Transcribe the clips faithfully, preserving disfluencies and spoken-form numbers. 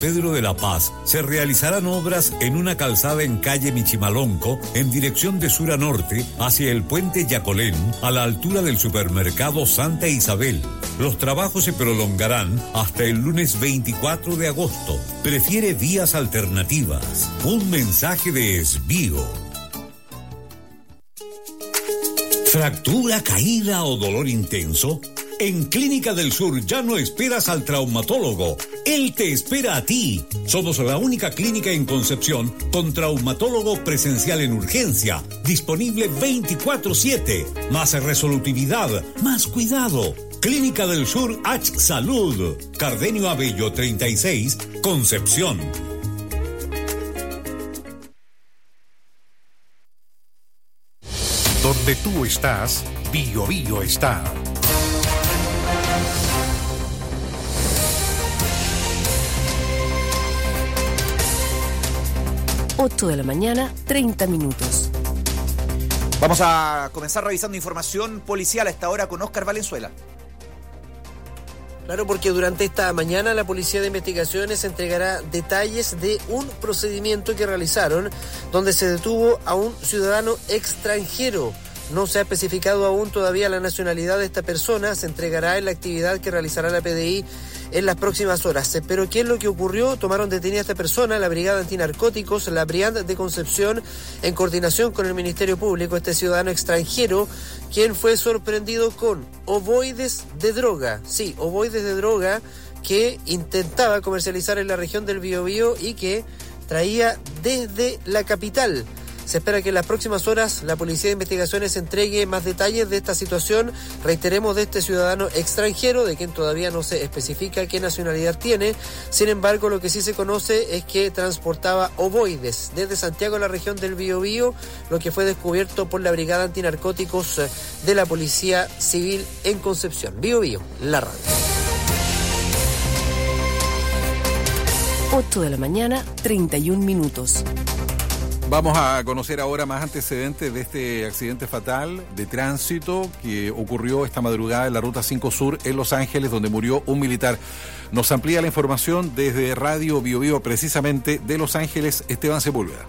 Pedro de la Paz se realizarán obras en una calzada en calle Michimalonco en dirección de sur a norte hacia el puente Yacolén a la altura del supermercado Santa Isabel. Los trabajos se prolongarán hasta el lunes veinticuatro de agosto. Prefiere vías alternativas. Un mensaje de Esbío. ¿Fractura, caída o dolor intenso? En Clínica del Sur ya no esperas al traumatólogo. Él te espera a ti. Somos la única clínica en Concepción con traumatólogo presencial en urgencia, disponible veinticuatro siete. Más resolutividad, más cuidado. Clínica del Sur H Salud. Cardenio Abello treinta y seis, Concepción. Donde tú estás, Bio Bio está. ocho de la mañana, treinta minutos. Vamos a comenzar revisando información policial a esta hora con Óscar Valenzuela. Claro, porque durante esta mañana la Policía de Investigaciones entregará detalles de un procedimiento que realizaron donde se detuvo a un ciudadano extranjero. No se ha especificado aún todavía la nacionalidad de esta persona, se entregará en la actividad que realizará la P D I en las próximas horas. Pero ¿qué es lo que ocurrió? Tomaron detenida a esta persona, la Brigada Antinarcóticos, la Briand de Concepción, en coordinación con el Ministerio Público, este ciudadano extranjero, quien fue sorprendido con ovoides de droga. Sí, ovoides de droga que intentaba comercializar en la región del Biobío y que traía desde la capital. Se espera que en las próximas horas la Policía de Investigaciones entregue más detalles de esta situación, reiteremos, de este ciudadano extranjero, de quien todavía no se especifica qué nacionalidad tiene. Sin embargo, lo que sí se conoce es que transportaba ovoides desde Santiago a la región del Biobío, lo que fue descubierto por la Brigada Antinarcóticos de la Policía Civil en Concepción. Biobío, la radio. ocho de la mañana, treinta y un minutos. Vamos a conocer ahora más antecedentes de este accidente fatal de tránsito que ocurrió esta madrugada en la Ruta cinco Sur en Los Ángeles, donde murió un militar. Nos amplía la información desde Radio Bio Bio, precisamente de Los Ángeles, Esteban Sepúlveda.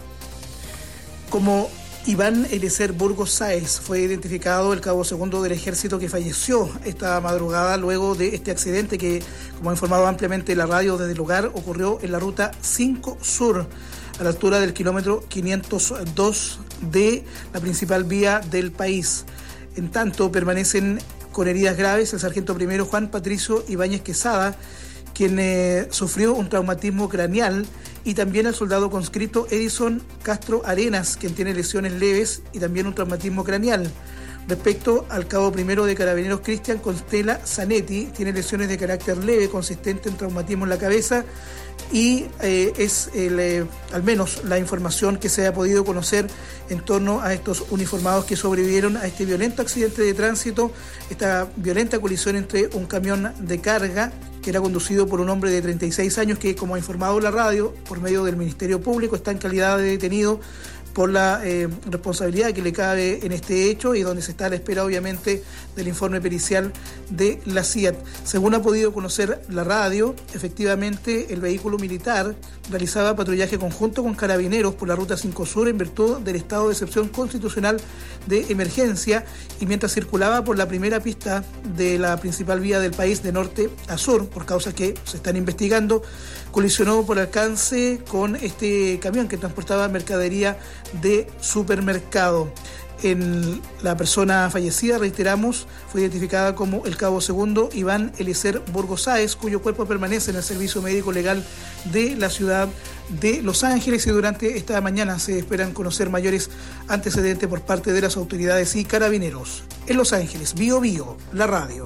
Como Iván Eliezer Burgos Sáez fue identificado el cabo segundo del ejército que falleció esta madrugada luego de este accidente que, como ha informado ampliamente la radio desde el lugar, ocurrió en la Ruta cinco Sur, a la altura del kilómetro quinientos dos de la principal vía del país. En tanto, permanecen con heridas graves el sargento primero Juan Patricio Ibáñez Quesada, quien eh, sufrió un traumatismo craneal, y también el soldado conscripto Edison Castro Arenas, quien tiene lesiones leves y también un traumatismo craneal. Respecto al cabo primero de Carabineros Cristian Constela Zanetti, tiene lesiones de carácter leve consistente en traumatismo en la cabeza, y eh, es el, eh, al menos la información que se ha podido conocer en torno a estos uniformados que sobrevivieron a este violento accidente de tránsito, esta violenta colisión entre un camión de carga que era conducido por un hombre de treinta y seis años que, como ha informado la radio, por medio del Ministerio Público, está en calidad de detenido por la eh, responsabilidad que le cabe en este hecho y donde se está a la espera, obviamente, del informe pericial de la C I A T. Según ha podido conocer la radio, efectivamente el vehículo militar realizaba patrullaje conjunto con carabineros por la Ruta cinco Sur en virtud del estado de excepción constitucional de emergencia, y mientras circulaba por la primera pista de la principal vía del país de norte a sur, por causas que se están investigando, colisionó por alcance con este camión que transportaba mercadería de supermercado. En la persona fallecida, reiteramos, fue identificada como el cabo segundo Iván Eliezer Burgos Sáez, cuyo cuerpo permanece en el servicio médico legal de la ciudad de Los Ángeles, y durante esta mañana se esperan conocer mayores antecedentes por parte de las autoridades y carabineros. En Los Ángeles, Bio Bio, la radio.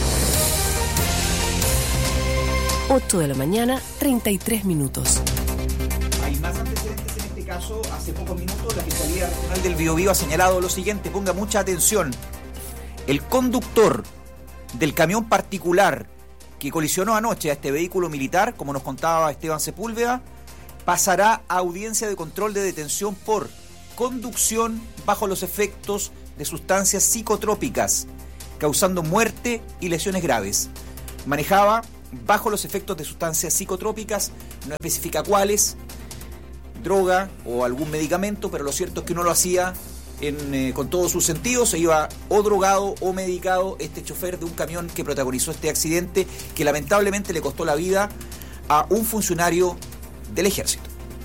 ocho de la mañana, treinta y tres minutos. Hay más antecedentes en este caso. Hace pocos minutos la Fiscalía Regional del Biobío ha señalado lo siguiente, ponga mucha atención. El conductor del camión particular que colisionó anoche a este vehículo militar, como nos contaba Esteban Sepúlveda, pasará a audiencia de control de detención por conducción bajo los efectos de sustancias psicotrópicas, causando muerte y lesiones graves. Manejaba bajo los efectos de sustancias psicotrópicas, no especifica cuáles, droga o algún medicamento, pero lo cierto es que no lo hacía en, eh, con todos sus sentidos. Se iba o drogado o medicado este chofer de un camión que protagonizó este accidente, que lamentablemente le costó la vida a un funcionario del ejército.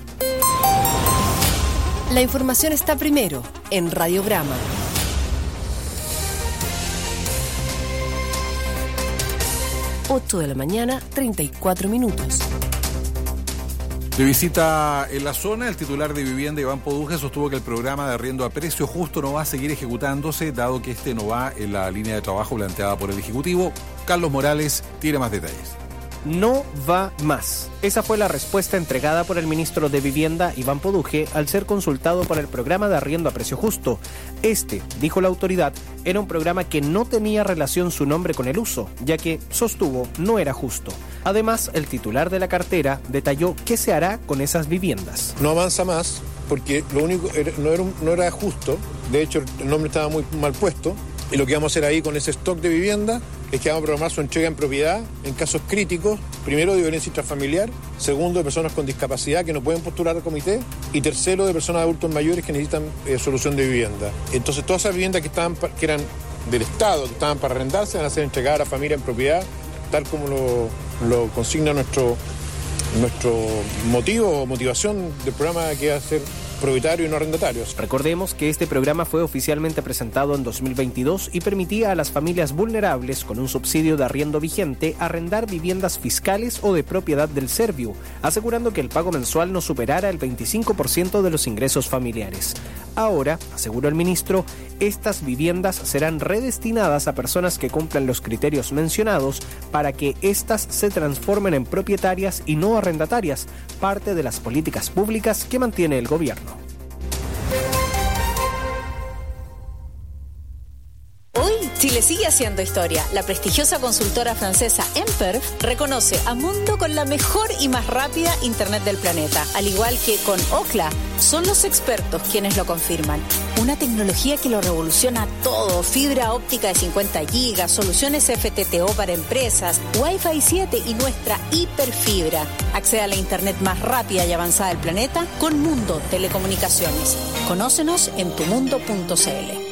La información está primero en Radiograma. ocho de la mañana, treinta y cuatro minutos. De visita en la zona, el titular de Vivienda, Iván Poduje, sostuvo que el programa de arriendo a precio justo no va a seguir ejecutándose, dado que este no va en la línea de trabajo planteada por el Ejecutivo. Carlos Morales tiene más detalles. No va más. Esa fue la respuesta entregada por el ministro de Vivienda, Iván Poduje, al ser consultado por el programa de arriendo a precio justo. Este, dijo la autoridad, era un programa que no tenía relación su nombre con el uso, ya que, sostuvo, no era justo. Además, el titular de la cartera detalló qué se hará con esas viviendas. No avanza más porque lo único era, no, era, no era justo. De hecho, el nombre estaba muy mal puesto. Y lo que vamos a hacer ahí con ese stock de vivienda es que vamos a programar su entrega en propiedad en casos críticos, primero de violencia intrafamiliar, segundo de personas con discapacidad que no pueden postular al comité y tercero de personas adultos mayores que necesitan eh, solución de vivienda. Entonces todas esas viviendas que, estaban, que eran del Estado, que estaban para arrendarse, van a ser entregadas a la familia en propiedad, tal como lo, lo consigna nuestro, nuestro motivo o motivación del programa, que va a ser propietarios y no arrendatarios. Recordemos que este programa fue oficialmente presentado en dos mil veintidós y permitía a las familias vulnerables con un subsidio de arriendo vigente arrendar viviendas fiscales o de propiedad del Serviu, asegurando que el pago mensual no superara el veinticinco por ciento de los ingresos familiares. Ahora, aseguró el ministro, estas viviendas serán redestinadas a personas que cumplan los criterios mencionados para que éstas se transformen en propietarias y no arrendatarias, parte de las políticas públicas que mantiene el gobierno. Hoy, Chile sigue haciendo historia. La prestigiosa consultora francesa Emperf reconoce a Mundo con la mejor y más rápida internet del planeta. Al igual que con Ookla, son los expertos quienes lo confirman. Una tecnología que lo revoluciona todo. Fibra óptica de cincuenta gigas, soluciones F T T O para empresas, Wi-Fi siete y nuestra hiperfibra. Accede a la internet más rápida y avanzada del planeta con Mundo Telecomunicaciones. Conócenos en tu mundo punto c l.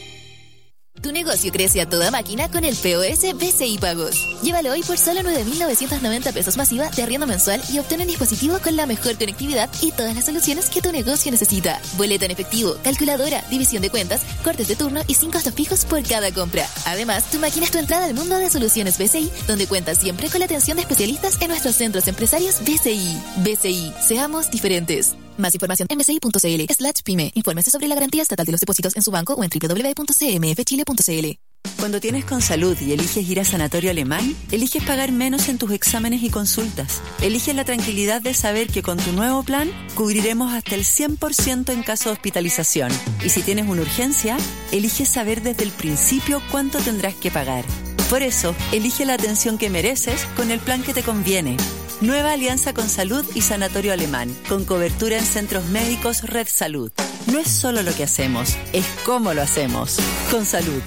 Tu negocio crece a toda máquina con el P O S B C I Pagos. Llévalo hoy por solo nueve mil novecientos noventa pesos masiva de arriendo mensual y obtén un dispositivo con la mejor conectividad y todas las soluciones que tu negocio necesita. Boleta en efectivo, calculadora, división de cuentas, cortes de turno y sin costos fijos por cada compra. Además, tu máquina es tu entrada al mundo de soluciones B C I, donde cuentas siempre con la atención de especialistas en nuestros centros empresarios B C I. B C I, seamos diferentes. Más información en bci.cl slash pyme. Infórmese sobre la garantía estatal de los depósitos en su banco o en doble u doble u doble u punto c m f chile punto c l. Cuando tienes Consalud y eliges ir a Sanatorio Alemán, eliges pagar menos en tus exámenes y consultas. Eliges la tranquilidad de saber que con tu nuevo plan cubriremos hasta el cien por ciento en caso de hospitalización. Y si tienes una urgencia, eliges saber desde el principio cuánto tendrás que pagar. Por eso, elige la atención que mereces con el plan que te conviene. Nueva alianza con Salud y Sanatorio Alemán, con cobertura en centros médicos Red Salud. No es solo lo que hacemos, es cómo lo hacemos. Con Salud.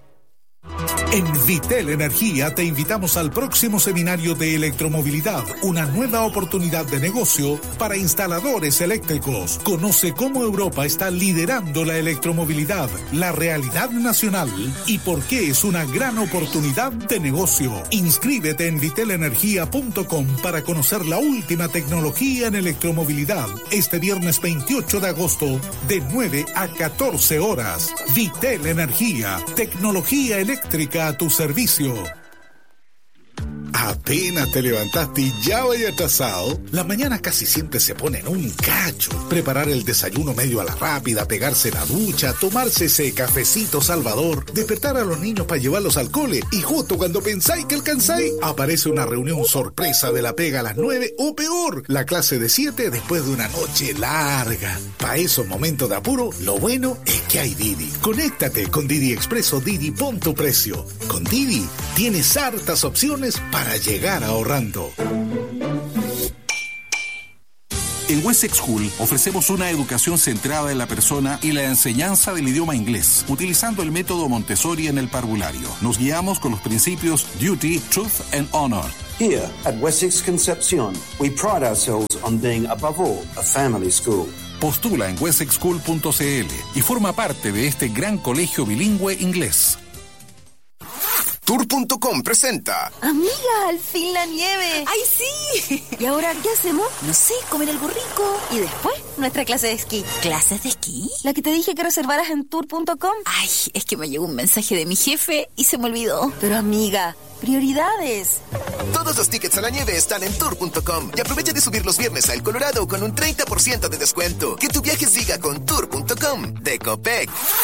En Vitel Energía te invitamos al próximo seminario de electromovilidad, una nueva oportunidad de negocio para instaladores eléctricos. Conoce cómo Europa está liderando la electromovilidad, la realidad nacional y por qué es una gran oportunidad de negocio. Inscríbete en vitel energía punto com para conocer la última tecnología en electromovilidad este viernes veintiocho de agosto de nueve a catorce horas. Vitel Energía, tecnología eléctrica a tu servicio. Apenas te levantaste y ya vaya atrasado. La mañana casi siempre se pone en un cacho. Preparar el desayuno medio a la rápida, pegarse la ducha, tomarse ese cafecito salvador, despertar a los niños para llevarlos al cole y justo cuando pensáis que alcanzáis, aparece una reunión sorpresa de la pega a las nueve o peor, la clase de siete después de una noche larga. Para esos momentos de apuro, lo bueno es que hay Didi. Conéctate con Didi Expreso Didi, pon tu precio. Con Didi tienes hartas opciones para llegar ahorrando. En Wessex School ofrecemos una educación centrada en la persona y la enseñanza del idioma inglés, utilizando el método Montessori en el parvulario. Nos guiamos con los principios Duty, Truth and Honor. Here at Wessex Concepcion, we pride ourselves on being above all a family school. Postula en wessex school punto c l y forma parte de este gran colegio bilingüe inglés. Tour punto com presenta. Amiga, al fin la nieve. ¡Ay, sí! ¿Y ahora qué hacemos? No sé, comer algo rico. Y después, nuestra clase de esquí. ¿Clases de esquí? La que te dije que reservaras en tour punto com. Ay, es que me llegó un mensaje de mi jefe y se me olvidó. Pero amiga, prioridades. Todos los tickets a la nieve están en tour punto com y aprovecha de subir los viernes a El Colorado con un treinta por ciento de descuento. Que tu viaje siga con tour punto com de Copec.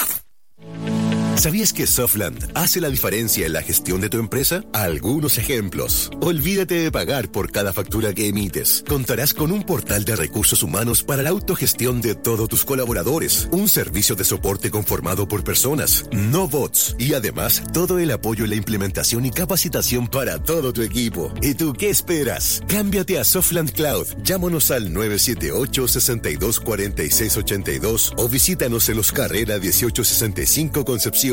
¿Sabías que Softland hace la diferencia en la gestión de tu empresa? Algunos ejemplos. Olvídate de pagar por cada factura que emites. Contarás con un portal de recursos humanos para la autogestión de todos tus colaboradores. Un servicio de soporte conformado por personas, no bots. Y además, todo el apoyo en la implementación y capacitación para todo tu equipo. ¿Y tú qué esperas? Cámbiate a Softland Cloud. Llámanos al nueve siete ocho, seis dos cuatro seis ocho dos o visítanos en Los Carrera dieciocho sesenta y cinco Concepción.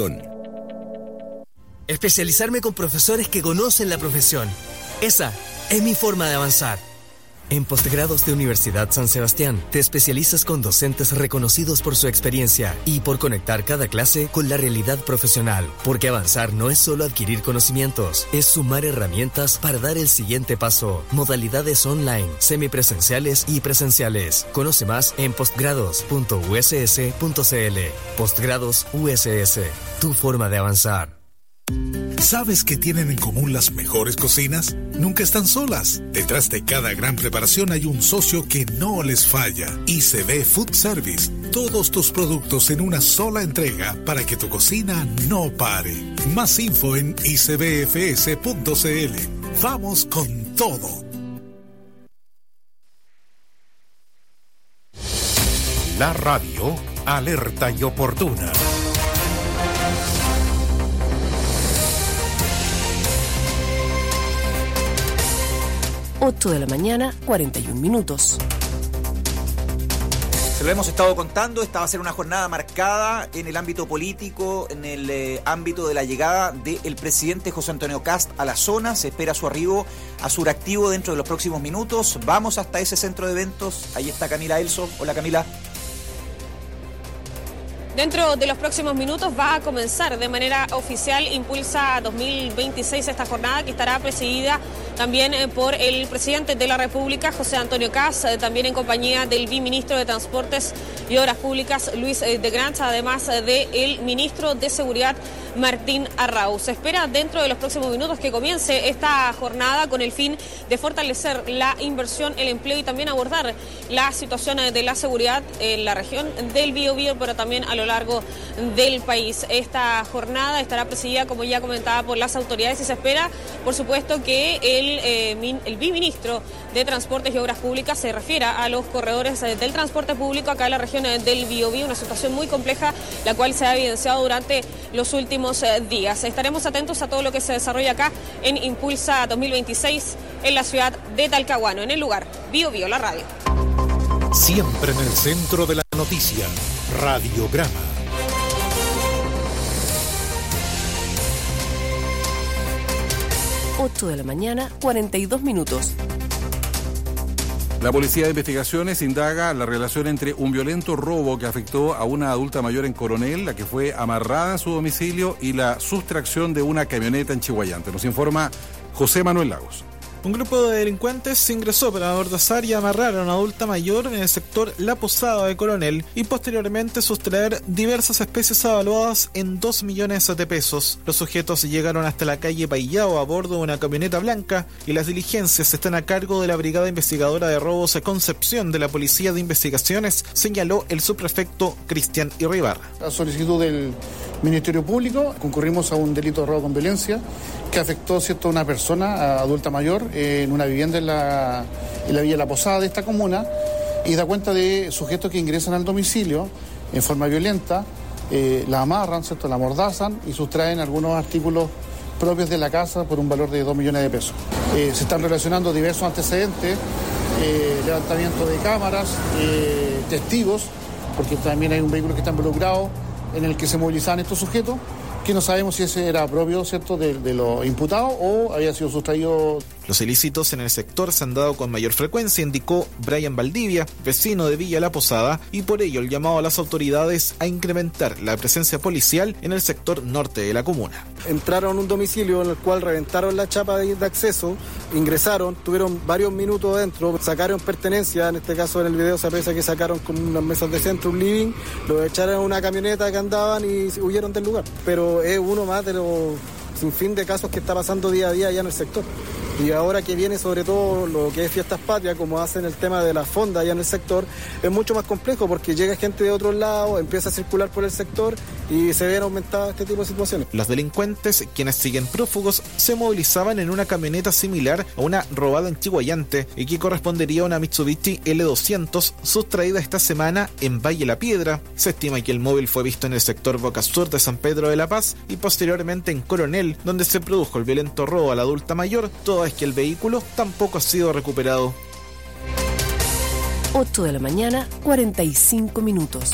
Especializarme con profesores que conocen la profesión. Esa es mi forma de avanzar. En Postgrados de Universidad San Sebastián te especializas con docentes reconocidos por su experiencia y por conectar cada clase con la realidad profesional. Porque avanzar no es solo adquirir conocimientos, es sumar herramientas para dar el siguiente paso. Modalidades online, semipresenciales y presenciales. Conoce más en postgrados punto u s s punto c l. Postgrados U S S, tu forma de avanzar. ¿Sabes qué tienen en común las mejores cocinas? Nunca están solas. Detrás de cada gran preparación hay un socio que no les falla. I C B Food Service. Todos tus productos en una sola entrega para que tu cocina no pare. Más info en i c b f s punto c l. Vamos con todo. La radio alerta y oportuna. ocho de la mañana, cuarenta y un minutos. Se lo hemos estado contando, esta va a ser una jornada marcada en el ámbito político, en el eh, ámbito de la llegada del presidente José Antonio Kast a la zona. Se espera su arribo a Suractivo dentro de los próximos minutos. Vamos hasta ese centro de eventos. Ahí está Camila Elso. Hola, Camila. Dentro de los próximos minutos va a comenzar de manera oficial Impulsa dos mil veintiséis esta jornada, que estará presidida también por el presidente de la República, José Antonio Kast, también en compañía del viceministro de Transportes y Obras Públicas, Luis de Granza, además del ministro de Seguridad, Martín Arrau. Se espera dentro de los próximos minutos que comience esta jornada con el fin de fortalecer la inversión, el empleo y también abordar la situación de la seguridad en la región del Biobío, pero también a lo largo del país. Esta jornada estará presidida, como ya comentaba, por las autoridades y se espera, por supuesto, que el, eh, min, el viceministro de Transportes y Obras Públicas se refiera a los corredores eh, del transporte público acá en la región eh, del Biobío, una situación muy compleja, la cual se ha evidenciado durante los últimos eh, días. Estaremos atentos a todo lo que se desarrolla acá en Impulsa dos mil veintiséis en la ciudad de Talcahuano, en el lugar Biobío, la radio. Siempre en el centro de la noticia, Radiograma. ocho de la mañana, cuarenta y dos minutos. La Policía de Investigaciones indaga la relación entre un violento robo que afectó a una adulta mayor en Coronel, la que fue amarrada en su domicilio, y la sustracción de una camioneta en Chihuayante. Nos informa José Manuel Lagos. Un grupo de delincuentes ingresó para amordazar y amarrar a una adulta mayor en el sector La Posada de Coronel y posteriormente sustraer diversas especies avaluadas en dos millones de pesos. Los sujetos llegaron hasta la calle Paillao a bordo de una camioneta blanca y las diligencias están a cargo de la Brigada Investigadora de Robos a Concepción de la Policía de Investigaciones, señaló el subprefecto Cristian Irribarra. A solicitud del Ministerio Público concurrimos a un delito de robo con violencia que afectó, ¿cierto?, a una persona adulta mayor en una vivienda en la, en la Villa La Posada de esta comuna, y da cuenta de sujetos que ingresan al domicilio en forma violenta, eh, la amarran, ¿cierto?, la amordazan y sustraen algunos artículos propios de la casa por un valor de dos millones de pesos. Eh, se están relacionando diversos antecedentes eh, levantamiento de cámaras, eh, testigos, porque también hay un vehículo que está involucrado en el que se movilizaban estos sujetos, que no sabemos si ese era propio, ¿cierto?, de, de los imputados o había sido sustraído. Los ilícitos en el sector se han dado con mayor frecuencia, indicó Brian Valdivia, vecino de Villa La Posada, y por ello el llamado a las autoridades a incrementar la presencia policial en el sector norte de la comuna. Entraron a un domicilio en el cual reventaron la chapa de, de acceso, ingresaron, tuvieron varios minutos dentro, sacaron pertenencias, en este caso en el video se aprecia que sacaron como unas mesas de centro, un living, lo echaron en una camioneta que andaban y huyeron del lugar. Pero es uno más de los sinfín de casos que está pasando día a día allá en el sector. Y ahora que viene sobre todo lo que es Fiestas Patrias, como hacen el tema de la fonda allá en el sector, es mucho más complejo porque llega gente de otros lados, empieza a circular por el sector y se ven aumentadas este tipo de situaciones. Los delincuentes, quienes siguen prófugos, se movilizaban en una camioneta similar a una robada en Chihuayante y que correspondería a una Mitsubishi L doscientos sustraída esta semana en Valle La Piedra. Se estima que el móvil fue visto en el sector Boca Sur de San Pedro de la Paz y posteriormente en Coronel, donde se produjo el violento robo a la adulta mayor, todo es que el vehículo tampoco ha sido recuperado. ocho de la mañana, cuarenta y cinco minutos.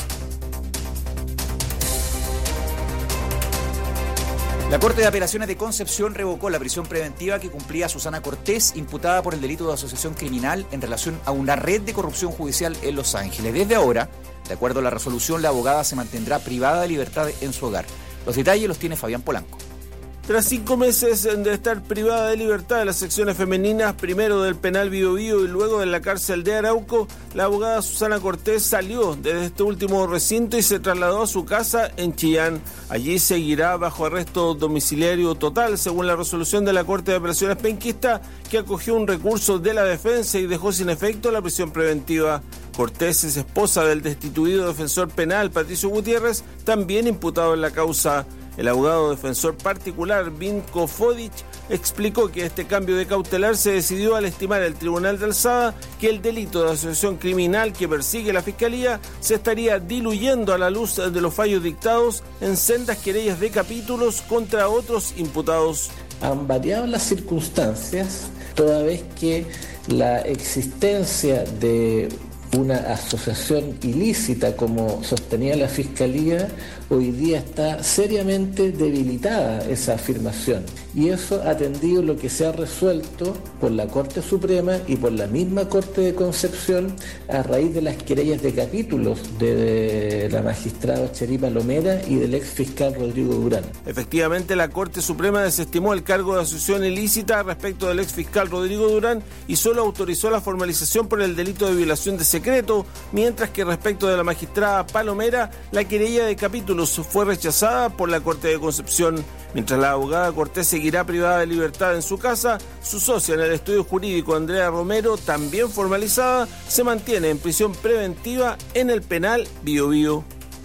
La Corte de Apelaciones de Concepción revocó la prisión preventiva que cumplía Susana Cortés, imputada por el delito de asociación criminal en relación a una red de corrupción judicial en Los Ángeles. Desde ahora, de acuerdo a la resolución, la abogada se mantendrá privada de libertad en su hogar. Los detalles los tiene Fabián Polanco. Tras cinco meses de estar privada de libertad de las secciones femeninas, primero del penal Biobío y luego de la cárcel de Arauco, la abogada Susana Cortés salió de este último recinto y se trasladó a su casa en Chillán. Allí seguirá bajo arresto domiciliario total, según la resolución de la Corte de Apelaciones penquista, que acogió un recurso de la defensa y dejó sin efecto la prisión preventiva. Cortés es esposa del destituido defensor penal Patricio Gutiérrez, también imputado en la causa. El abogado defensor particular Vinko Fodic explicó que este cambio de cautelar se decidió al estimar el Tribunal de Alzada que el delito de asociación criminal que persigue la Fiscalía se estaría diluyendo a la luz de los fallos dictados en sendas querellas de capítulos contra otros imputados. Han variado las circunstancias, toda vez que la existencia de una asociación ilícita, como sostenía la Fiscalía, hoy día está seriamente debilitada esa afirmación. Y eso ha atendido lo que se ha resuelto por la Corte Suprema y por la misma Corte de Concepción a raíz de las querellas de capítulos de, de la magistrada Cherí Palomera y del ex fiscal Rodrigo Durán. Efectivamente, la Corte Suprema desestimó el cargo de asociación ilícita respecto del ex fiscal Rodrigo Durán y solo autorizó la formalización por el delito de violación de secreto, mientras que respecto de la magistrada Palomera, la querella de capítulos fue rechazada por la Corte de Concepción. Mientras la abogada Cortés seguirá privada de libertad en su casa, su socia en el estudio jurídico, Andrea Romero, también formalizada, se mantiene en prisión preventiva en el penal Biobío.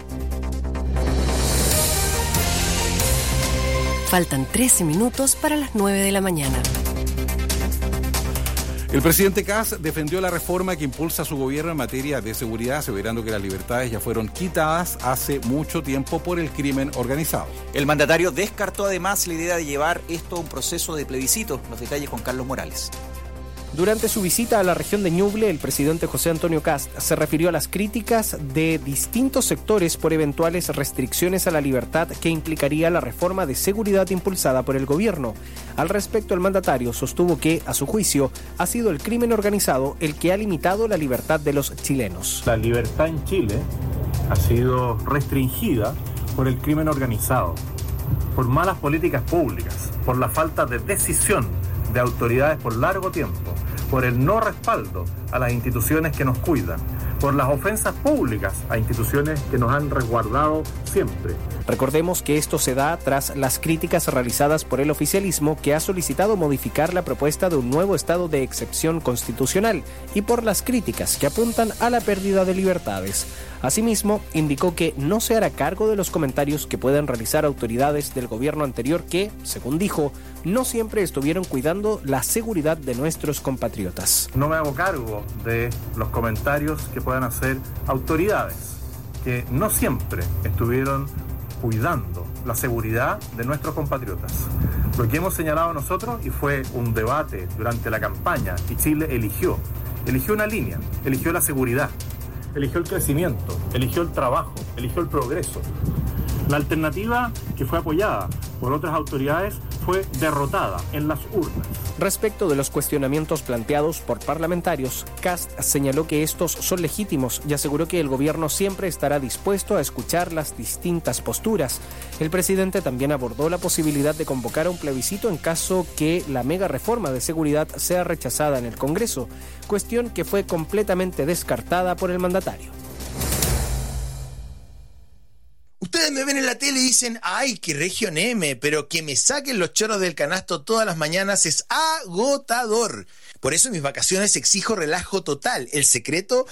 Faltan trece minutos para las nueve de la mañana. El presidente Kast defendió la reforma que impulsa su gobierno en materia de seguridad, aseverando que las libertades ya fueron quitadas hace mucho tiempo por el crimen organizado. El mandatario descartó además la idea de llevar esto a un proceso de plebiscito. Los detalles con Carlos Morales. Durante su visita a la región de Ñuble, el presidente José Antonio Kast se refirió a las críticas de distintos sectores por eventuales restricciones a la libertad que implicaría la reforma de seguridad impulsada por el gobierno. Al respecto, el mandatario sostuvo que, a su juicio, ha sido el crimen organizado el que ha limitado la libertad de los chilenos. La libertad en Chile ha sido restringida por el crimen organizado, por malas políticas públicas, por la falta de decisión de autoridades por largo tiempo, por el no respaldo a las instituciones que nos cuidan, por las ofensas públicas a instituciones que nos han resguardado siempre. Recordemos que esto se da tras las críticas realizadas por el oficialismo, que ha solicitado modificar la propuesta de un nuevo estado de excepción constitucional, y por las críticas que apuntan a la pérdida de libertades. Asimismo, indicó que no se hará cargo de los comentarios que puedan realizar autoridades del gobierno anterior que, según dijo, no siempre estuvieron cuidando la seguridad de nuestros compatriotas. No me hago cargo de los comentarios que puedan hacer autoridades que no siempre estuvieron cuidando la seguridad de nuestros compatriotas. Lo que hemos señalado nosotros, y fue un debate durante la campaña, y Chile eligió eligió una línea, eligió la seguridad, eligió el crecimiento, eligió el trabajo, eligió el progreso. La alternativa que fue apoyada por otras autoridades fue derrotada en las urnas. Respecto de los cuestionamientos planteados por parlamentarios, Kast señaló que estos son legítimos y aseguró que el gobierno siempre estará dispuesto a escuchar las distintas posturas. El presidente también abordó la posibilidad de convocar a un plebiscito en caso que la mega reforma de seguridad sea rechazada en el Congreso, cuestión que fue completamente descartada por el mandatario. Ustedes me ven en la tele y dicen, ay, qué región M, pero que me saquen los choros del canasto todas las mañanas es agotador. Por eso en mis vacaciones exijo relajo total. El secreto,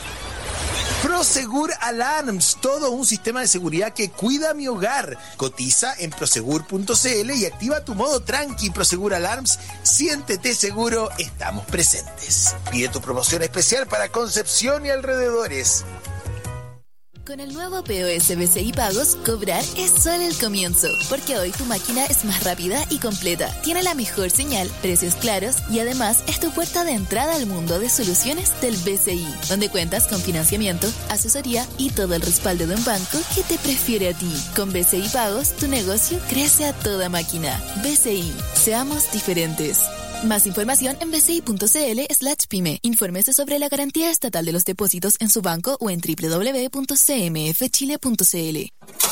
Prosegur Alarms, todo un sistema de seguridad que cuida mi hogar. Cotiza en prosegur punto c l y activa tu modo tranqui. Prosegur Alarms, siéntete seguro, estamos presentes. Pide tu promoción especial para Concepción y alrededores. Con el nuevo P O S B C I Pagos, cobrar es solo el comienzo, porque hoy tu máquina es más rápida y completa, tiene la mejor señal, precios claros y además es tu puerta de entrada al mundo de soluciones del B C I, donde cuentas con financiamiento, asesoría y todo el respaldo de un banco que te prefiere a ti. Con B C I Pagos, tu negocio crece a toda máquina. B C I, seamos diferentes. Más información en bci.cl slash pyme. Infórmese sobre la garantía estatal de los depósitos en su banco o en doble u doble u doble u punto c m f chile punto c l.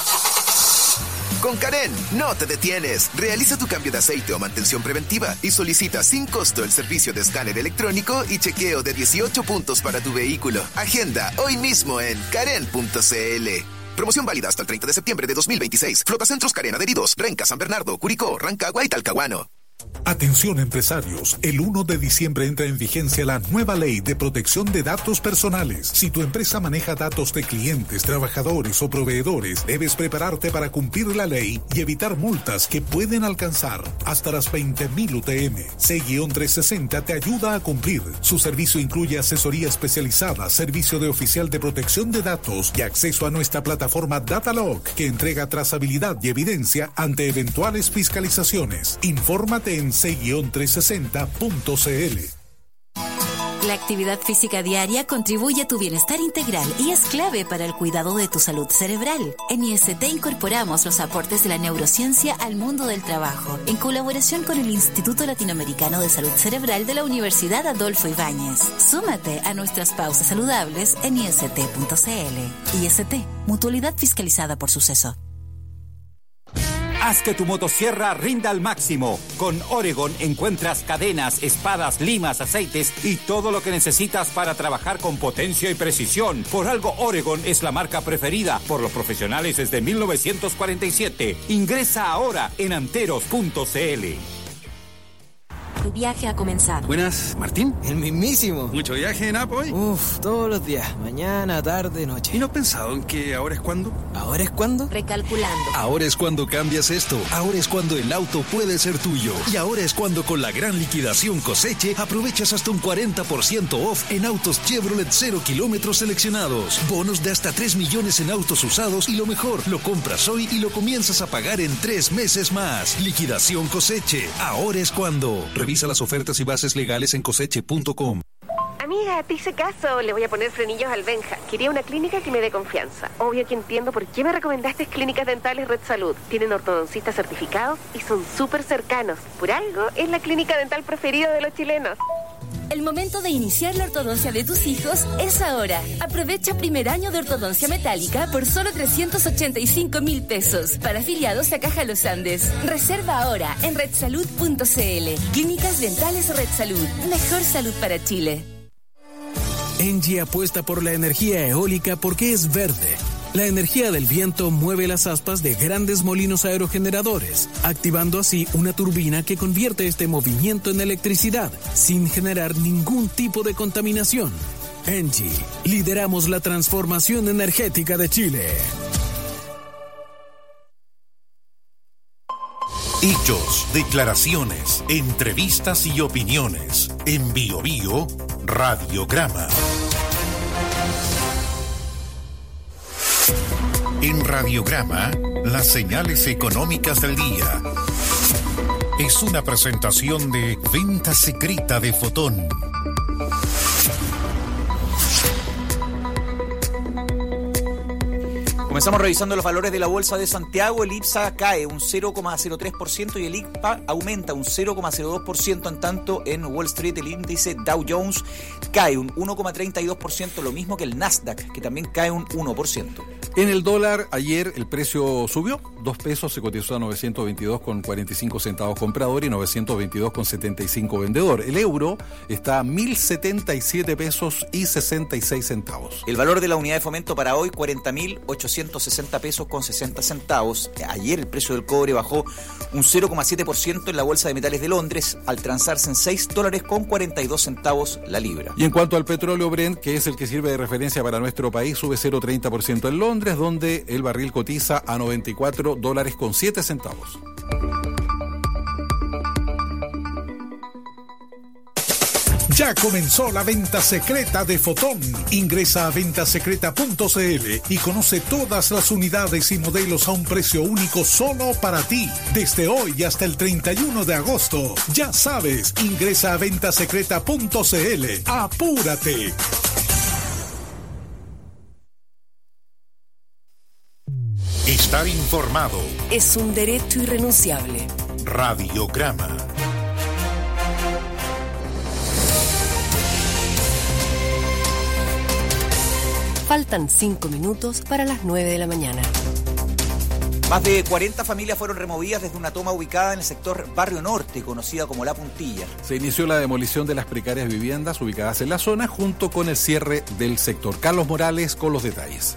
Con Karen, no te detienes. Realiza tu cambio de aceite o mantención preventiva y solicita sin costo el servicio de escáner electrónico y chequeo de dieciocho puntos para tu vehículo. Agenda hoy mismo en karen punto c l. Promoción válida hasta el treinta de septiembre de dos mil veintiséis. Flotacentros Karen adheridos, Renca, San Bernardo, Curicó, Rancagua y Talcahuano. Atención empresarios, el primero de diciembre entra en vigencia la nueva ley de protección de datos personales. Si tu empresa maneja datos de clientes, trabajadores o proveedores, debes prepararte para cumplir la ley y evitar multas que pueden alcanzar hasta las veinte mil U T M. C trescientos sesenta te ayuda a cumplir. Su servicio incluye asesoría especializada, servicio de oficial de protección de datos y acceso a nuestra plataforma Datalog, que entrega trazabilidad y evidencia ante eventuales fiscalizaciones. Infórmate en c trescientos sesenta punto c l. La actividad física diaria contribuye a tu bienestar integral y es clave para el cuidado de tu salud cerebral. En I S T incorporamos los aportes de la neurociencia al mundo del trabajo, en colaboración con el Instituto Latinoamericano de Salud Cerebral de la Universidad Adolfo Ibáñez. Súmate a nuestras pausas saludables en i s t punto c l. I S T, mutualidad fiscalizada por Suceso. Haz que tu motosierra rinda al máximo. Con Oregon encuentras cadenas, espadas, limas, aceites y todo lo que necesitas para trabajar con potencia y precisión. Por algo Oregon es la marca preferida por los profesionales desde mil novecientos cuarenta y siete. Ingresa ahora en anteros punto c l. Tu viaje ha comenzado. Buenas, ¿Martín? El mismísimo. ¿Mucho viaje en Apoy? Uf, todos los días. Mañana, tarde, noche. ¿Y no has pensado en que ahora es cuando? ¿Ahora es cuando? Recalculando. Ahora es cuando cambias esto. Ahora es cuando el auto puede ser tuyo. Y ahora es cuando con la gran liquidación Coseche aprovechas hasta un cuarenta por ciento off en autos Chevrolet cero kilómetros seleccionados. Bonos de hasta tres millones en autos usados y lo mejor, lo compras hoy y lo comienzas a pagar en tres meses más. Liquidación Coseche. Ahora es cuando. Revisa las ofertas y bases legales en coseche punto com. Amiga, te hice caso. Le voy a poner frenillos al Benja. Quería una clínica que me dé confianza. Obvio que entiendo por qué me recomendaste Clínicas Dentales Red Salud. Tienen ortodoncistas certificados y son súper cercanos. Por algo, es la clínica dental preferida de los chilenos. El momento de iniciar la ortodoncia de tus hijos es ahora. Aprovecha primer año de ortodoncia metálica por solo trescientos ochenta y cinco mil pesos. Para afiliados a Caja Los Andes. Reserva ahora en red salud punto c l. Clínicas Dentales Red Salud. Mejor salud para Chile. Engie apuesta por la energía eólica porque es verde. La energía del viento mueve las aspas de grandes molinos aerogeneradores, activando así una turbina que convierte este movimiento en electricidad, sin generar ningún tipo de contaminación. Engie, lideramos la transformación energética de Chile. Hechos, declaraciones, entrevistas y opiniones. En Bio Bio, Radiograma. En Radiograma, las señales económicas del día. Es una presentación de Venta Secreta de Fotón. Comenzamos revisando los valores de la Bolsa de Santiago. El IPSA cae un cero coma cero tres por ciento y el I C P A aumenta un cero coma cero dos por ciento. En tanto, en Wall Street el índice Dow Jones cae un uno coma treinta y dos por ciento, lo mismo que el Nasdaq, que también cae un uno por ciento. En el dólar, ayer el precio subió, dos pesos, se cotizó a novecientos veintidós con cuarenta y cinco centavos comprador y novecientos veintidós con setenta y cinco vendedor. El euro está a mil setenta y siete pesos y sesenta y seis centavos. El valor de la unidad de fomento para hoy, cuarenta mil ochocientos sesenta pesos con sesenta centavos. Ayer el precio del cobre bajó un cero coma siete por ciento en la Bolsa de Metales de Londres, al transarse en seis dólares con cuarenta y dos centavos la libra. Y en cuanto al petróleo Brent, que es el que sirve de referencia para nuestro país, sube cero coma treinta por ciento en Londres, donde el barril cotiza a noventa y cuatro dólares con siete centavos. Ya comenzó la venta secreta de Fotón. Ingresa a venta secreta punto c l y conoce todas las unidades y modelos a un precio único solo para ti. Desde hoy hasta el treinta y uno de agosto. Ya sabes, ingresa a venta secreta punto c l. ¡Apúrate! Estar informado es un derecho irrenunciable. Radiograma. Faltan cinco minutos para las nueve de la mañana. Más de cuarenta familias fueron removidas desde una toma ubicada en el sector Barrio Norte, conocida como La Puntilla. Se inició la demolición de las precarias viviendas ubicadas en la zona, junto con el cierre del sector. Carlos Morales con los detalles.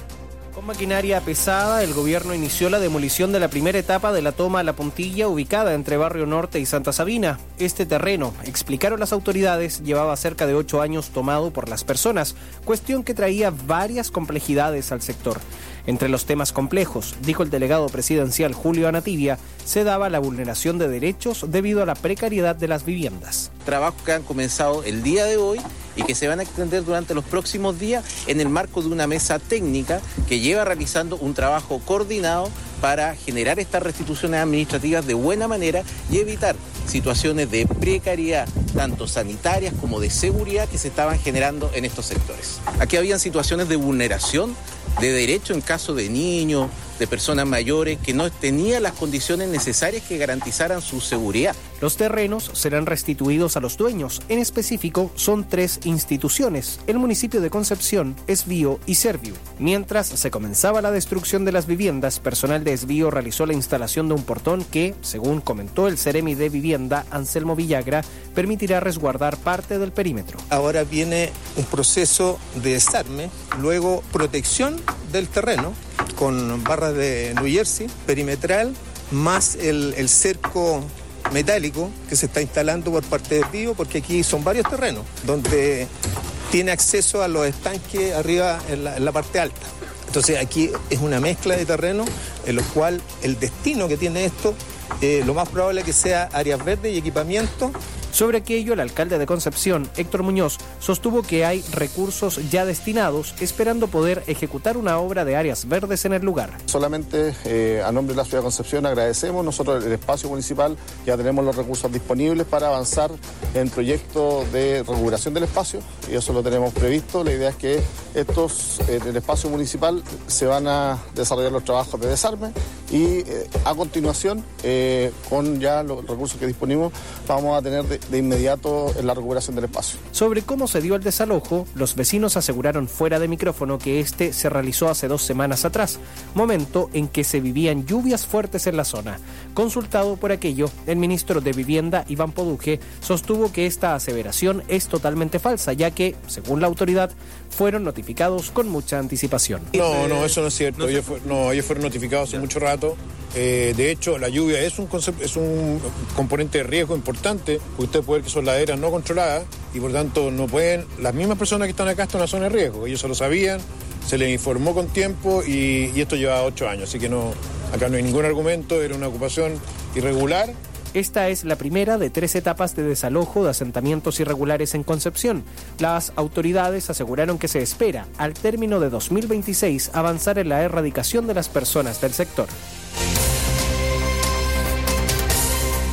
Con maquinaria pesada, el gobierno inició la demolición de la primera etapa de la toma a La Puntilla, ubicada entre Barrio Norte y Santa Sabina. Este terreno, explicaron las autoridades, llevaba cerca de ocho años tomado por las personas, cuestión que traía varias complejidades al sector. Entre los temas complejos, dijo el delegado presidencial Julio Anatibia, se daba la vulneración de derechos debido a la precariedad de las viviendas. Trabajos que han comenzado el día de hoy y que se van a extender durante los próximos días en el marco de una mesa técnica que lleva realizando un trabajo coordinado para generar estas restituciones administrativas de buena manera y evitar situaciones de precariedad, tanto sanitarias como de seguridad, que se estaban generando en estos sectores. Aquí habían situaciones de vulneración de derecho en caso de niños, de personas mayores que no tenían las condiciones necesarias que garantizaran su seguridad. Los terrenos serán restituidos a los dueños. En específico, son tres instituciones: el municipio de Concepción, Esbío y Serviu. Mientras se comenzaba la destrucción de las viviendas, personal de Esbío realizó la instalación de un portón que, según comentó el Seremi de Vivienda, Anselmo Villagra, permitirá resguardar parte del perímetro. Ahora viene un proceso de desarme, luego protección del terreno con barras de New Jersey, perimetral, más el, el cerco metálico que se está instalando por parte de Esbío, porque aquí son varios terrenos donde tiene acceso a los estanques arriba en la, en la parte alta. Entonces aquí es una mezcla de terrenos en los cual el destino que tiene esto, eh, lo más probable es que sea áreas verdes y equipamiento. Sobre aquello, el alcalde de Concepción, Héctor Muñoz, sostuvo que hay recursos ya destinados, esperando poder ejecutar una obra de áreas verdes en el lugar. Solamente eh, a nombre de la ciudad de Concepción agradecemos. Nosotros, el espacio municipal, ya tenemos los recursos disponibles para avanzar en proyectos de recuperación del espacio, y eso lo tenemos previsto. La idea es que estos, en el espacio municipal, se van a desarrollar los trabajos de desarme y eh, a continuación, eh, con ya los recursos que disponimos, vamos a tener de, de inmediato en la recuperación del espacio. Sobre cómo se dio el desalojo, los vecinos aseguraron fuera de micrófono que este se realizó hace dos semanas atrás, momento en que se vivían lluvias fuertes en la zona. Consultado por aquello, el ministro de Vivienda, Iván Poduje, sostuvo que esta aseveración es totalmente falsa, ya que, según la autoridad, fueron notificados con mucha anticipación. No, no, eso no es cierto. Ellos, fue, no, ellos fueron notificados hace mucho rato. Eh, de hecho, la lluvia es un, concept, es un componente de riesgo importante, porque usted puede ver que son laderas no controladas y por tanto no pueden, las mismas personas que están acá están en una zona de riesgo. Ellos se lo sabían, se les informó con tiempo y, y esto lleva ocho años, así que no, acá no hay ningún argumento, era una ocupación irregular. Esta es la primera de tres etapas de desalojo de asentamientos irregulares en Concepción. Las autoridades aseguraron que se espera, al término de dos mil veintiséis, avanzar en la erradicación de las personas del sector.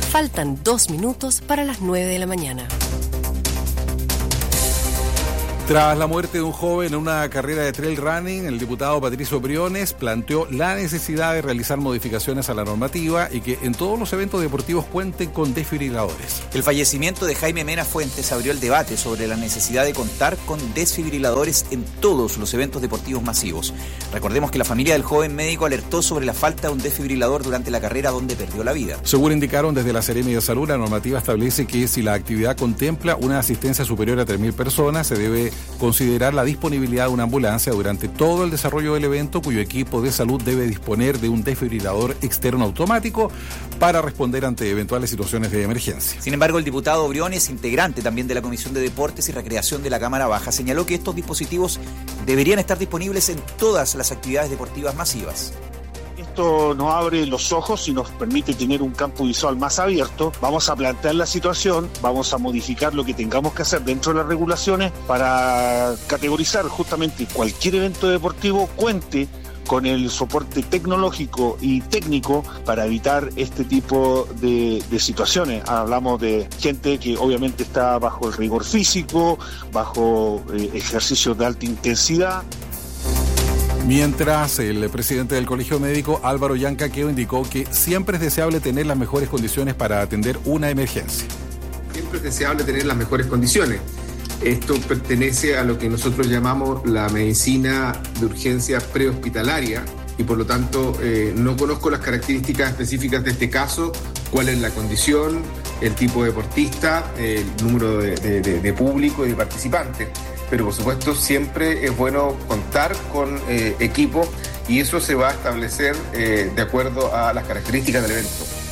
Faltan dos minutos para las nueve de la mañana. Tras la muerte de un joven en una carrera de trail running, el diputado Patricio Briones planteó la necesidad de realizar modificaciones a la normativa y que en todos los eventos deportivos cuenten con desfibriladores. El fallecimiento de Jaime Mena Fuentes abrió el debate sobre la necesidad de contar con desfibriladores en todos los eventos deportivos masivos. Recordemos que la familia del joven médico alertó sobre la falta de un desfibrilador durante la carrera donde perdió la vida. Según indicaron desde la Seremi de Salud, la normativa establece que si la actividad contempla una asistencia superior a tres mil personas, se debe considerar la disponibilidad de una ambulancia durante todo el desarrollo del evento, cuyo equipo de salud debe disponer de un desfibrilador externo automático para responder ante eventuales situaciones de emergencia. Sin embargo, el diputado Briones, integrante también de la Comisión de Deportes y Recreación de la Cámara Baja, señaló que estos dispositivos deberían estar disponibles en todas las actividades deportivas masivas. Esto nos abre los ojos y nos permite tener un campo visual más abierto. Vamos a plantear la situación, vamos a modificar lo que tengamos que hacer dentro de las regulaciones para categorizar justamente cualquier evento deportivo cuente con el soporte tecnológico y técnico para evitar este tipo de, de situaciones. Hablamos de gente que obviamente está bajo el rigor físico, bajo eh, ejercicios de alta intensidad. Mientras, el presidente del Colegio Médico, Álvaro Yancaqueo, indicó que siempre es deseable tener las mejores condiciones para atender una emergencia. Siempre es deseable tener las mejores condiciones. Esto pertenece a lo que nosotros llamamos la medicina de urgencia prehospitalaria y por lo tanto eh, no conozco las características específicas de este caso, cuál es la condición, el tipo de deportista, el número de, de, de, de público y de participantes. Pero por supuesto siempre es bueno contar con eh, equipo y eso se va a establecer eh, de acuerdo a las características del evento.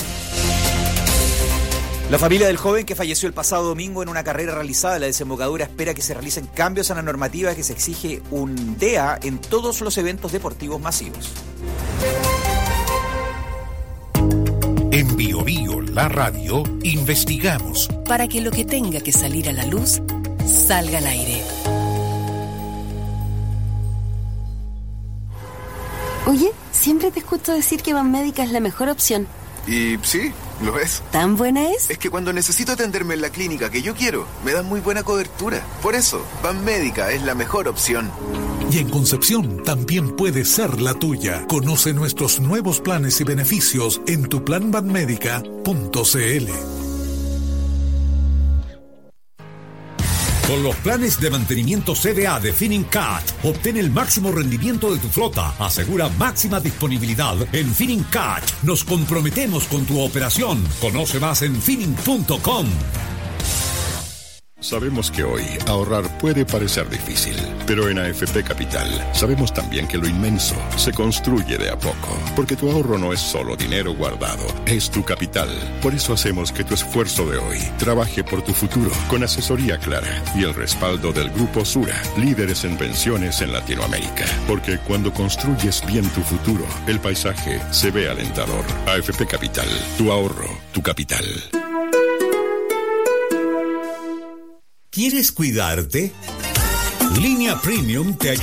La familia del joven que falleció el pasado domingo en una carrera realizada en la desembocadura espera que se realicen cambios a la normativa que se exige un D E A en todos los eventos deportivos masivos. En Bio Bio, la radio, investigamos para que lo que tenga que salir a la luz salga al aire. Oye, siempre te escucho decir que Banmédica es la mejor opción. Y sí, lo es. ¿Tan buena es? Es que cuando necesito atenderme en la clínica que yo quiero, me dan muy buena cobertura. Por eso, Banmédica es la mejor opción. Y en Concepción también puede ser la tuya. Conoce nuestros nuevos planes y beneficios en tu plan banmédica punto c l. Con los planes de mantenimiento C D A de Finincat, obtén el máximo rendimiento de tu flota. Asegura máxima disponibilidad en Finincat. Nos comprometemos con tu operación. Conoce más en finin punto com. Sabemos que hoy ahorrar puede parecer difícil, pero en A F P Capital sabemos también que lo inmenso se construye de a poco, porque tu ahorro no es solo dinero guardado, es tu capital. Por eso hacemos que tu esfuerzo de hoy trabaje por tu futuro, con asesoría clara y el respaldo del Grupo Sura, líderes en pensiones en Latinoamérica. Porque cuando construyes bien tu futuro, el paisaje se ve alentador. A F P Capital, tu ahorro, tu capital. ¿Quieres cuidarte? Línea Premium te ayuda.